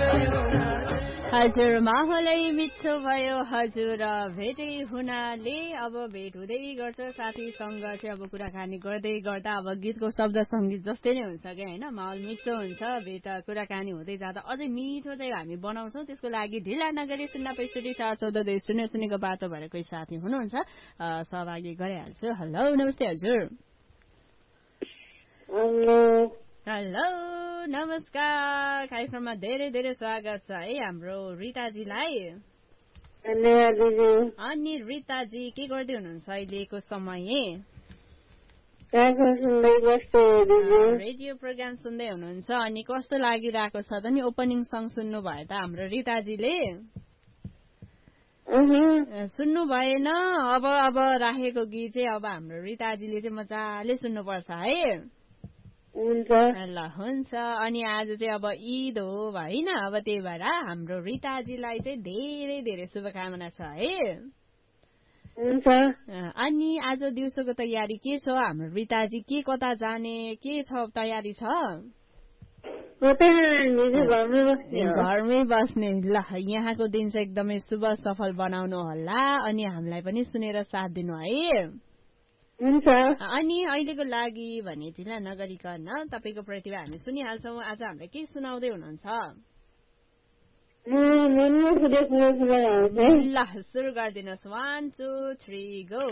हजुर माहौलै मिठो भयो हजुर भेटै हुनाले अब भेट हुँदै गर्छ साथीसँग चाहिँ अब कुराकानी गर्दै गर्दा अब गीतको शब्द सङ्गीत जस्तै नै हुन्छ क्या होइन माहौल मिठो हुन्छ भेट कुराकानी हुँदै जाँदा अझै मिठो चाहिँ हामी बनाउँछौँ त्यसको लागि ढिला नगरी 065744200 बाटो भएर कोही साथी हुनुहुन्छ सहभागी गराइहाल्छु। हेलो नमस्ते हजुर। हेलो नमस्कार कार्यक्रममा धेरै धेरै स्वागत छ है हाम्रो रिताजीलाई। अनि रिताजी के गर्दै हुनुहुन्छ अहिलेको समय? रेडियो प्रोग्राम सुन्दै हुनुहुन्छ अनि कस्तो लागिरहेको छ त नि ओपनिङ सङ सुन्नु भयो त हाम्रो रिताजीले? सुन्नु भएन? अब राखेको गीत चाहिँ अब हाम्रो रिताजीले चाहिँ मजाले सुन्नुपर्छ है। ल हुन्छ। अनि आज चाहिँ अब ईद हो होइन अब त्यही भएर हाम्रो रिताजीलाई चाहिँ धेरै धेरै शुभकामना छ है। अनि आज दिउँसोको तयारी के छ हाम्रो रिताजी? के कता जाने के छ तयारी छ? घरमै बस्ने। ल यहाँको दिन चाहिँ एकदमै शुभ सफल बनाउनु होला अनि हामीलाई पनि सुनेर साथ दिनु है। अनि अहिलेको लागि भने ढिला नगरिकन तपाईँको प्रतिभा हामी सुनिहाल्छौँ। आज हामीलाई के सुनाउँदै हुनुहुन्छ? ल सुरु गरिदिनुहोस् 1 2 3 गो।